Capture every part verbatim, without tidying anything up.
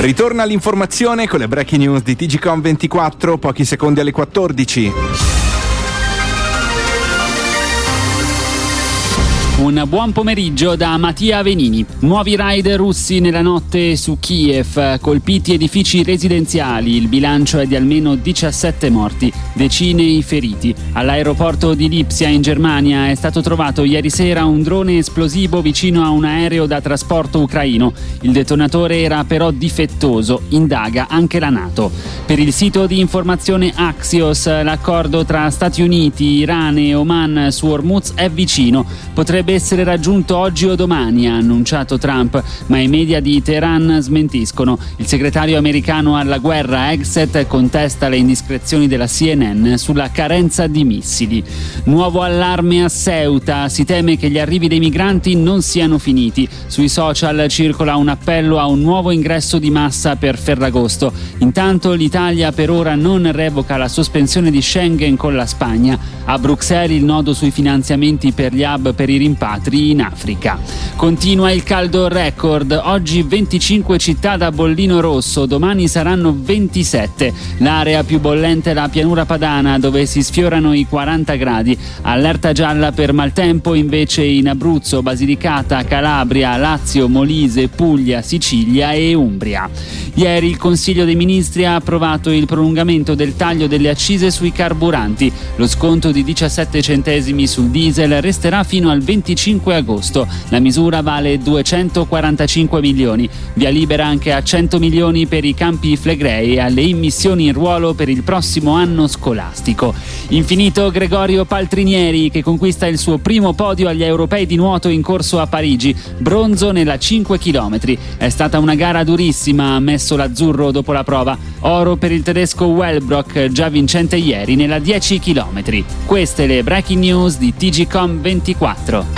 Ritorna l'informazione con le breaking news di T G Com ventiquattro, pochi secondi alle quattordici. Un buon pomeriggio da Mattia Venini. Nuovi raid russi nella notte su Kiev, colpiti edifici residenziali, il bilancio è di almeno diciassette morti, decine i feriti. All'aeroporto di Lipsia in Germania è stato trovato ieri sera un drone esplosivo vicino a un aereo da trasporto ucraino. Il detonatore era però difettoso, indaga anche la NATO. Per il sito di informazione Axios, l'accordo tra Stati Uniti, Iran e Oman su Hormuz è vicino, potrebbe essere raggiunto oggi o domani, ha annunciato Trump, ma i media di Teheran smentiscono. Il segretario americano alla guerra Hegseth contesta le indiscrezioni della C N N sulla carenza di missili. Nuovo allarme a Ceuta, si teme che gli arrivi dei migranti non siano finiti. Sui social circola un appello a un nuovo ingresso di massa per Ferragosto. Intanto l'Italia per ora non revoca la sospensione di Schengen con la Spagna. A Bruxelles il nodo sui finanziamenti per gli hub per i rimpatri in Africa. Continua il caldo record, oggi venticinque città da bollino rosso, domani saranno ventisette. L'area più bollente è la pianura padana, dove si sfiorano i quaranta gradi. Allerta gialla per maltempo invece in Abruzzo, Basilicata, Calabria, Lazio, Molise, Puglia, Sicilia e Umbria. Ieri il Consiglio dei Ministri ha approvato il prolungamento del taglio delle accise sui carburanti. Lo sconto di diciassette centesimi sul diesel resterà fino al venticinque agosto. La misura vale duecentoquarantacinque milioni. Via libera anche a cento milioni per i campi flegrei e alle immissioni in ruolo per il prossimo anno scolastico. Infinito Gregorio Paltrinieri, che conquista il suo primo podio agli europei di nuoto in corso a Parigi, bronzo nella cinque chilometri. È stata una gara durissima, ha ammesso l'azzurro dopo la prova. Oro per il tedesco Wellbrock, già vincente ieri nella dieci chilometri. Queste le breaking news di T G Com ventiquattro.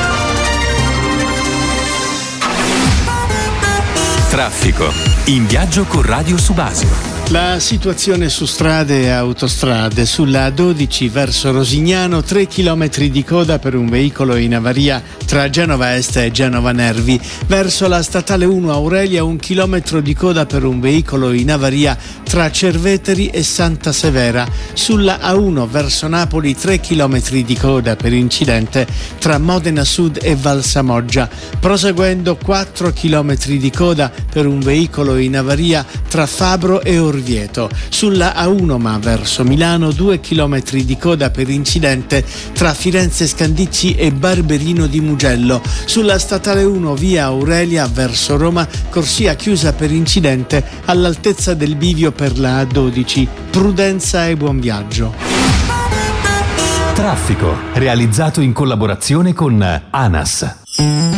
Traffico. In viaggio con Radio Subasio. La situazione su strade e autostrade: sulla A dodici verso Rosignano tre chilometri di coda per un veicolo in avaria tra Genova Est e Genova Nervi. Verso la statale uno Aurelia un chilometro di coda per un veicolo in avaria tra Cerveteri e Santa Severa. Sulla A uno verso Napoli tre chilometri di coda per incidente tra Modena Sud e Valsamoggia. Proseguendo quattro chilometri di coda per un veicolo in avaria tra Fabro e Orvieto. Sulla A uno ma verso Milano due chilometri di coda per incidente tra Firenze Scandicci e Barberino di Mugello. Sulla statale uno via Aurelia verso Roma corsia chiusa per incidente all'altezza del bivio per la A dodici. Prudenza e buon viaggio. Traffico, realizzato in collaborazione con ANAS.